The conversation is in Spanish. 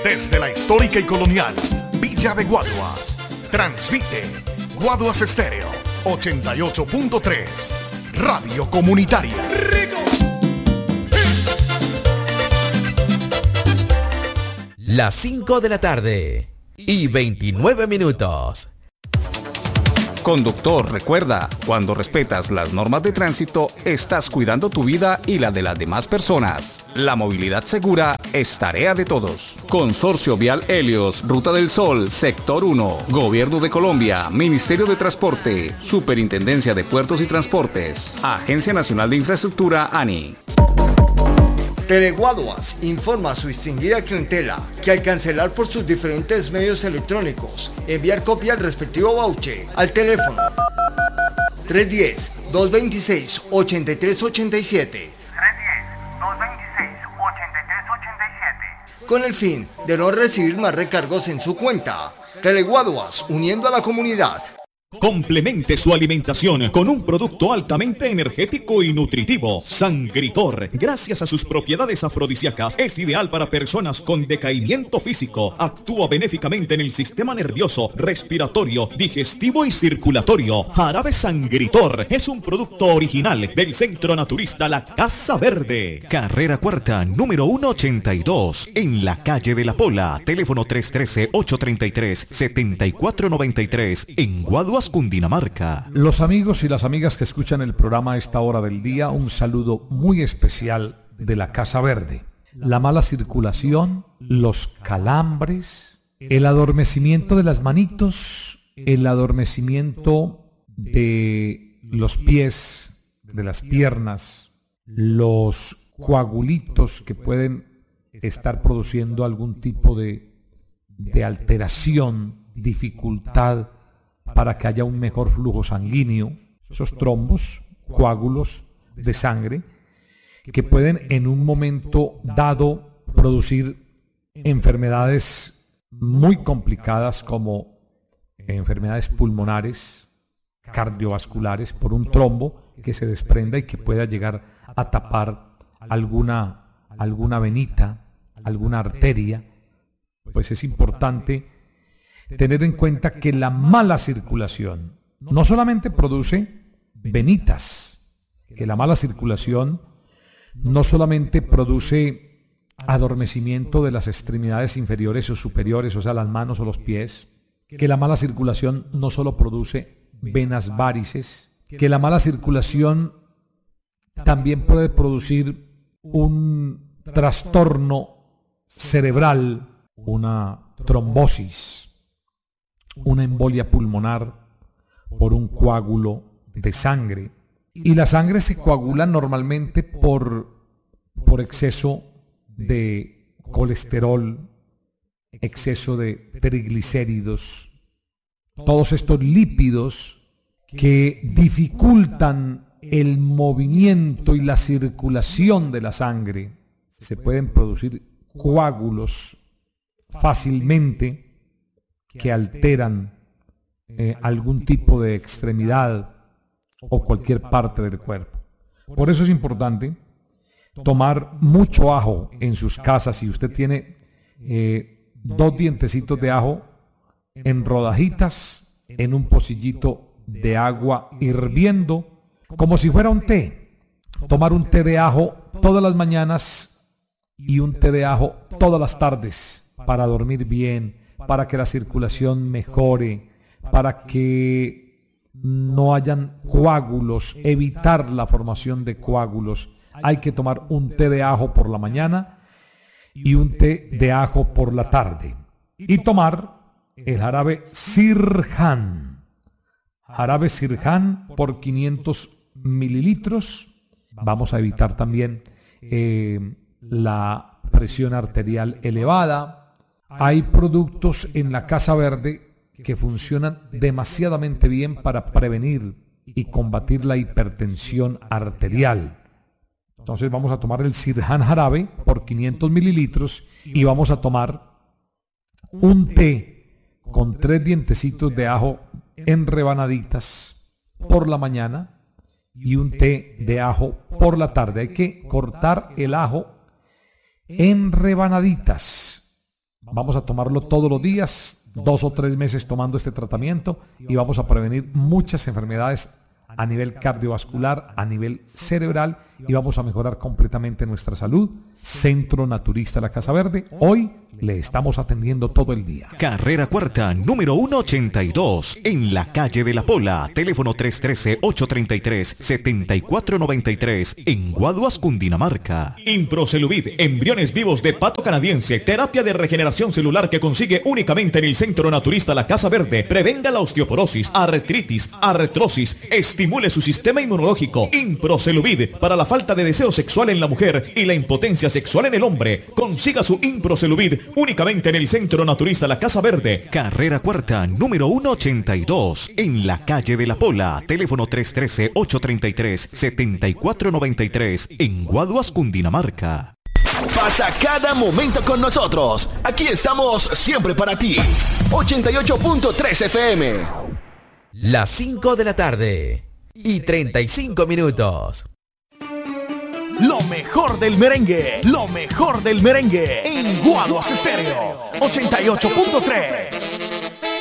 Desde la histórica y colonial Villa de Guaduas, transmite Guaduas Estéreo 88.3, radio comunitaria. Las 5 de la tarde y 29 minutos. Conductor, recuerda, cuando respetas las normas de tránsito, estás cuidando tu vida y la de las demás personas. La movilidad segura es tarea de todos. Consorcio Vial Helios, Ruta del Sol, Sector 1, Gobierno de Colombia, Ministerio de Transporte, Superintendencia de Puertos y Transportes, Agencia Nacional de Infraestructura, ANI. Teleguaduas informa a su distinguida clientela que al cancelar por sus diferentes medios electrónicos, enviar copia al respectivo voucher al teléfono 310-226-8387 con el fin de no recibir más recargos en su cuenta. Teleguaduas, uniendo a la comunidad. Complemente su alimentación con un producto altamente energético y nutritivo. Sangritor, gracias a sus propiedades afrodisíacas, es ideal para personas con decaimiento físico. Actúa benéficamente en el sistema nervioso, respiratorio, digestivo y circulatorio. Jarabe Sangritor es un producto original del Centro Naturista La Casa Verde. Carrera Cuarta, número 182, en la calle de La Pola. Teléfono 313-833-7493, en Guaduas, Cundinamarca. Los amigos y las amigas que escuchan el programa a esta hora del día, un saludo muy especial de la Casa Verde. La mala circulación, los calambres, el adormecimiento de las manitos, el adormecimiento de los pies, de las piernas, los coagulitos que pueden estar produciendo algún tipo de alteración, dificultad para que haya un mejor flujo sanguíneo, esos trombos, coágulos de sangre, que pueden en un momento dado producir enfermedades muy complicadas como enfermedades pulmonares, cardiovasculares, por un trombo que se desprenda y que pueda llegar a tapar alguna venita, alguna arteria. Pues es importante tener en cuenta que la mala circulación no solamente produce venitas, que la mala circulación no solamente produce adormecimiento de las extremidades inferiores o superiores, o sea, las manos o los pies, que la mala circulación no solo produce venas varices, que la mala circulación también puede producir un trastorno cerebral, una trombosis, una embolia pulmonar por un coágulo de sangre. Y la sangre se coagula normalmente por exceso de colesterol, exceso de triglicéridos, todos estos lípidos que dificultan el movimiento y la circulación de la sangre. Se pueden producir coágulos fácilmente que alteran algún tipo de extremidad o cualquier parte del cuerpo. Por eso es importante tomar mucho ajo en sus casas. Si usted tiene 2 dientecitos de ajo en rodajitas, en un pocillito de agua hirviendo, como si fuera un té. Tomar un té de ajo todas las mañanas y un té de ajo todas las tardes para dormir bien, para que la circulación mejore, para que no hayan coágulos, evitar la formación de coágulos. Hay que tomar un té de ajo por la mañana y un té de ajo por la tarde. Y tomar el jarabe Sirhan. Jarabe Sirhan por 500 mililitros. Vamos a evitar también la presión arterial elevada. Hay productos en la Casa Verde que funcionan demasiadamente bien para prevenir y combatir la hipertensión arterial. Entonces vamos a tomar el Sirhan jarabe por 500 mililitros y vamos a tomar un té con 3 dientecitos de ajo en rebanaditas por la mañana y un té de ajo por la tarde. Hay que cortar el ajo en rebanaditas. Vamos a tomarlo todos los días, 2 o 3 meses tomando este tratamiento y vamos a prevenir muchas enfermedades a nivel cardiovascular, a nivel cerebral y vamos a mejorar completamente nuestra salud. Centro Naturista La Casa Verde, hoy le estamos atendiendo todo el día. Carrera Cuarta, número 182, en la calle de La Pola, teléfono 313-833-7493, en Guaduas, Cundinamarca. Improcelubid, embriones vivos de pato canadiense, terapia de regeneración celular que consigue únicamente en el Centro Naturista La Casa Verde. Prevenga la osteoporosis, artritis, artrosis, estimule su sistema inmunológico. Improcelubid, para la falta de deseo sexual en la mujer y la impotencia sexual en el hombre. Consiga su Improcelubid únicamente en el Centro Naturista La Casa Verde. Carrera Cuarta, número 182, en la calle de La Pola, teléfono 313-833-7493, en Guaduas, Cundinamarca. Pasa cada momento con nosotros. Aquí estamos siempre para ti. 88.3 FM. Las 5 de la tarde y 35 minutos. Lo mejor del merengue, lo mejor del merengue en Guaduas Estéreo 88.3.